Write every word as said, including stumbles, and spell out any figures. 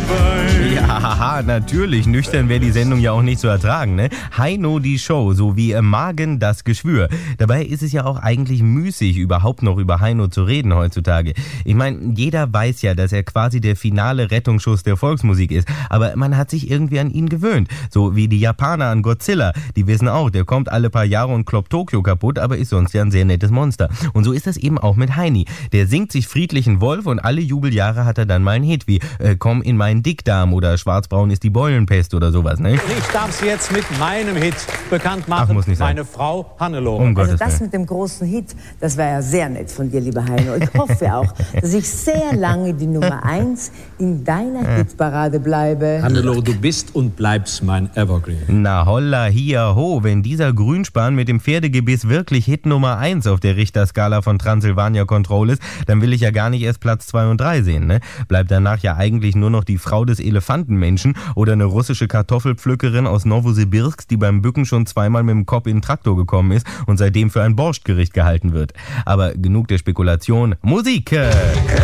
Wein. Ja, haha, natürlich. Nüchtern wäre die Sendung ja auch nicht zu ertragen, ne? Heino die Show, so wie im Magen das Geschwür. Dabei ist es ja auch eigentlich müßig, überhaupt noch über Heino zu reden heutzutage. Ich meine, jeder weiß ja, dass er quasi der finale Rettungsschuss der Volksmusik ist. Aber man hat sich irgendwie an ihn gewöhnt. So wie die Japaner an Godzilla. Die wissen auch, der kommt alle paar Jahre und kloppt Tokio kaputt, aber ist sonst ja ein sehr nettes Monster. Und so ist das eben auch mit Heini. Der singt sich friedlichen Wolf und alle Jubeljahre hat er dann mal einen Hit wie äh, Komm in meinen Dickdarm oder Schwarzbraun ist die Beulenpest oder sowas, ne? Ich darf Sie jetzt mit meinem Hit bekannt machen. Ach, muss nicht sein. Meine Frau Hannelore. Um Also Gottes das Willen. mit dem großen Hit, das war ja sehr nett von dir, lieber Heino. Ich hoffe auch, dass ich sehr lange die Nummer eins in deiner Hitparade bleibe. Hannelore, du bist und bleibst mein Evergreen. Na holla, hier, ho, wenn dieser Grünspan mit dem Pferdegebiss wirklich Hit Nummer eins auf der Richterskala von Transylvania Control ist, dann will ich ja gar nicht erst Platz zwei und drei sehen, ne? Bleibt danach ja eigentlich nur noch die Frau des Elefantenmenschen oder eine russische Kartoffelpflückerin aus Novosibirsk, die beim Bücken schon zweimal mit dem Kopf in den Traktor gekommen ist und seitdem für ein Borschtgericht gehalten wird. Aber genug der Spekulation. Musik!